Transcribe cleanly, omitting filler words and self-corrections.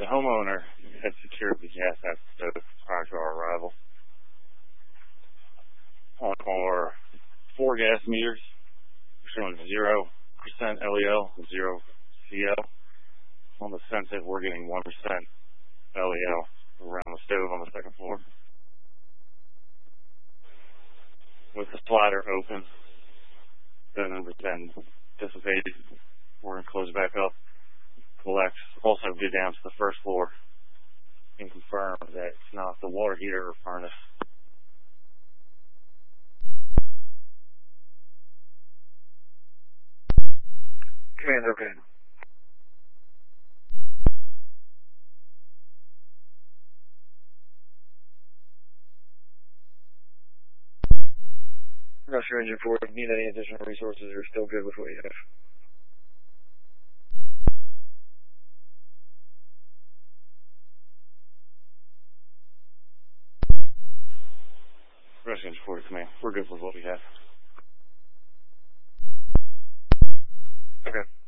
The homeowner had secured the gas at the stove prior to our arrival. On our 4 gas meters, we're showing 0% LEL, 0 CL. On the Sensit, we're getting 1% LEL around the stove on the second floor. With the slider open, the number's been dissipated. We're going to close it back up, collect, also get down to the first floor and confirm that it's not the water heater or furnace. Command open. I'm not sure, Engine 4, if you need any additional resources, you're still good with what you have. Rush Engine 4 to command. We're good with what we have. Okay.